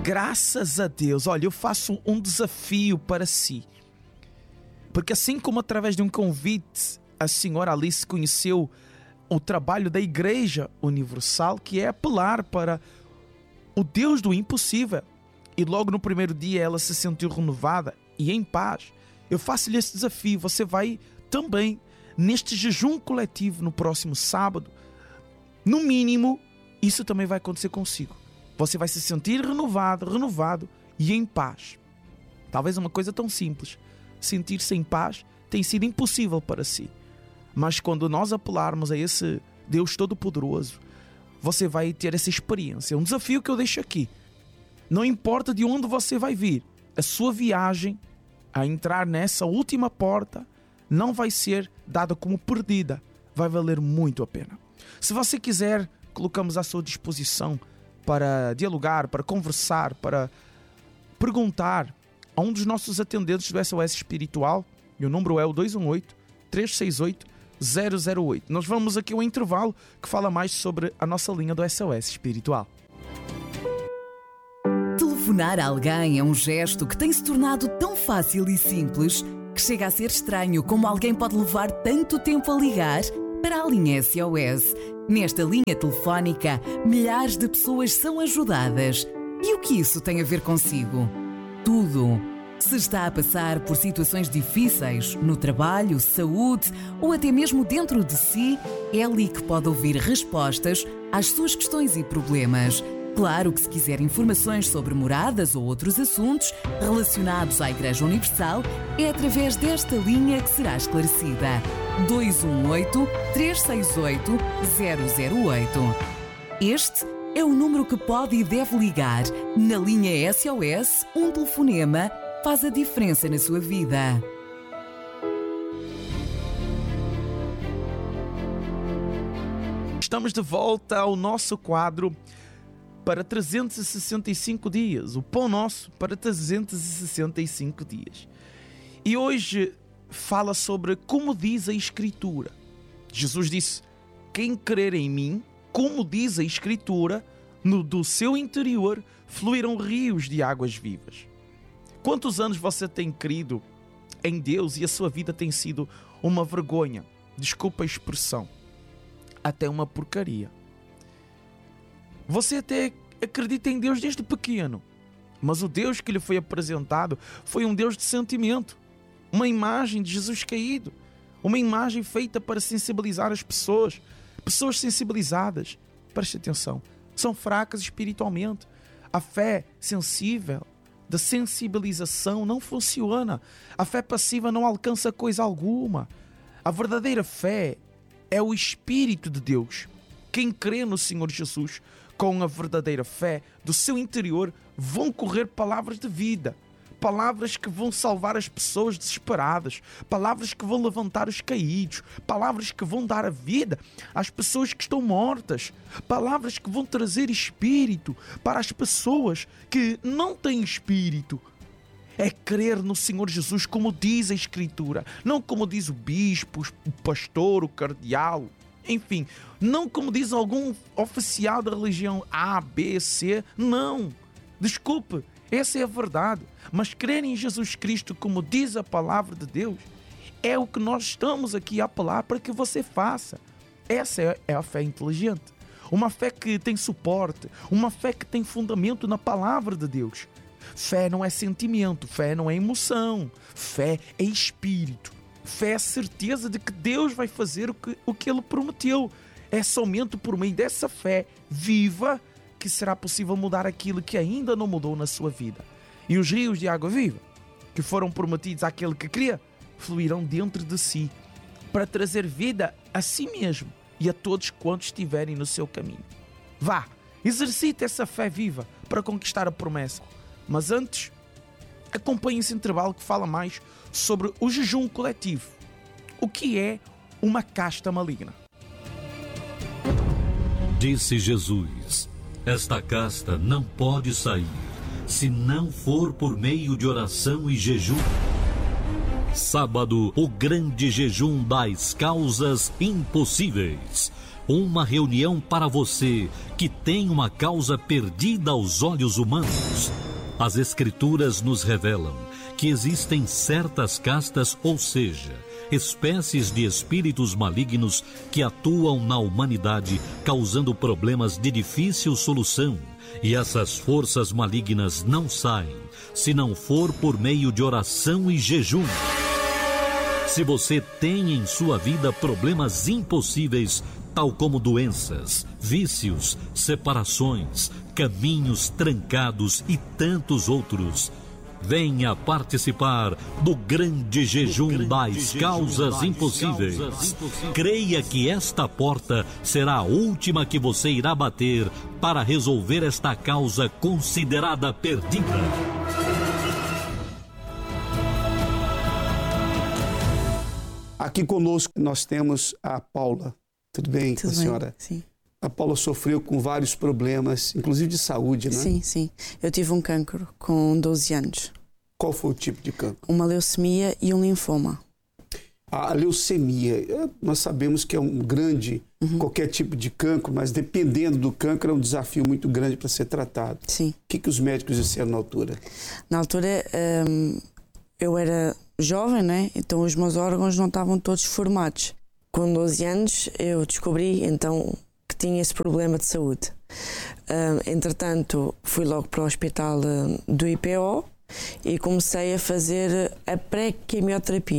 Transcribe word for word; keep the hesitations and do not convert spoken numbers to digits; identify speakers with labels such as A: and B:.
A: Graças a Deus. Olha, eu faço um desafio para si. Porque assim como através de um convite a senhora Alice conheceu o trabalho da Igreja Universal, que é apelar para o Deus do impossível, e logo no primeiro dia ela se sentiu renovada e em paz, eu faço-lhe esse desafio. Você vai também neste jejum coletivo no próximo sábado. No mínimo, isso também vai acontecer consigo. Você vai se sentir renovado, renovado e em paz. Talvez uma coisa tão simples, sentir-se em paz, tem sido impossível para si. Mas quando nós apelarmos a esse Deus Todo-Poderoso, você vai ter essa experiência. É um desafio que eu deixo aqui. Não importa de onde você vai vir, a sua viagem a entrar nessa última porta não vai ser dada como perdida. Vai valer muito a pena. Se você quiser, colocamos à sua disposição para dialogar, para conversar, para perguntar a um dos nossos atendentes do S O S Espiritual. E o número é o dois um oito, três seis oito, zero zero oito. Nós vamos aqui ao intervalo que fala mais sobre a nossa linha do S O S Espiritual.
B: Telefonar a alguém é um gesto que tem se tornado tão fácil e simples que chega a ser estranho como alguém pode levar tanto tempo a ligar para a linha S O S. Nesta linha telefónica, milhares de pessoas são ajudadas. E o que isso tem a ver consigo? Tudo. Se está a passar por situações difíceis no trabalho, saúde ou até mesmo dentro de si, é ali que pode ouvir respostas às suas questões e problemas. Claro que se quiser informações sobre moradas ou outros assuntos relacionados à Igreja Universal, é através desta linha que será esclarecida. dois um oito, três seis oito, zero zero oito. Este é o número que pode e deve ligar. Na linha S O S, um telefonema faz a diferença na sua vida.
A: Estamos de volta ao nosso quadro para trezentos e sessenta e cinco dias. O Pão Nosso para trezentos e sessenta e cinco dias. E hoje fala sobre como diz a Escritura. Jesus disse: quem crer em mim, como diz a Escritura, no do seu interior fluirão rios de águas vivas. Quantos anos você tem crido em Deus e a sua vida tem sido uma vergonha? Desculpa a expressão. Até uma porcaria. Você até acredita em Deus desde pequeno, mas o Deus que lhe foi apresentado foi um Deus de sentimento. Uma imagem de Jesus caído. Uma imagem feita para sensibilizar as pessoas. Pessoas sensibilizadas, preste atenção, são fracas espiritualmente. A fé sensível, da sensibilização, não funciona. A fé passiva não alcança coisa alguma. A verdadeira fé é o Espírito de Deus. Quem crê no Senhor Jesus com a verdadeira fé, do seu interior vão correr palavras de vida. Palavras que vão salvar as pessoas desesperadas, palavras que vão levantar os caídos, palavras que vão dar a vida às pessoas que estão mortas, palavras que vão trazer espírito para as pessoas que não têm espírito. É crer no Senhor Jesus como diz a Escritura, não como diz o bispo, o pastor, o cardeal, enfim, não como diz algum oficial da religião A, B, C, não, desculpe. Essa é a verdade, mas crer em Jesus Cristo como diz a palavra de Deus é o que nós estamos aqui a apelar para que você faça. Essa é a fé inteligente, uma fé que tem suporte, uma fé que tem fundamento na palavra de Deus. Fé não é sentimento, fé não é emoção, fé é espírito, fé é certeza de que Deus vai fazer o que, o que Ele prometeu. É somente por meio dessa fé viva que será possível mudar aquilo que ainda não mudou na sua vida. E os rios de água viva, que foram prometidos àquele que cria, fluirão dentro de si, para trazer vida a si mesmo e a todos quantos estiverem no seu caminho. Vá, exercite essa fé viva para conquistar a promessa. Mas antes, acompanhe esse intervalo que fala mais sobre o jejum coletivo. O que é uma casta maligna?
C: Disse Jesus: esta casta não pode sair, se não for por meio de oração e jejum. Sábado, o grande jejum das causas impossíveis. uma reunião para você que tem uma causa perdida aos olhos humanos. As Escrituras nos revelam que existem certas castas, ou seja, espécies de espíritos malignos que atuam na humanidade, causando problemas de difícil solução. E essas forças malignas não saem se não for por meio de oração e jejum. Se você tem em sua vida problemas impossíveis, tal como doenças, vícios, separações, caminhos trancados e tantos outros, venha participar do grande jejum das causas impossíveis. Creia que esta porta será a última que você irá bater para resolver esta causa considerada perdida.
D: Aqui conosco nós temos a Paula. Tudo bem com a senhora?
E: Sim.
D: A Paula sofreu com vários problemas, inclusive de saúde, né?
E: Sim, sim. Eu tive um cancro com doze anos.
D: Qual foi o tipo de cancro?
E: Uma leucemia e um linfoma.
D: A leucemia, nós sabemos que é um grande, uhum. qualquer tipo de cancro, mas dependendo do cancro é um desafio muito grande para ser tratado.
E: Sim.
D: O que, que os médicos disseram na altura?
E: Na altura hum, eu era jovem, né? Então os meus órgãos não estavam todos formados. Com doze anos eu descobri então que tinha esse problema de saúde. Uh, entretanto, fui logo para o hospital uh, do I P O e comecei a fazer a pré-quimioterapia.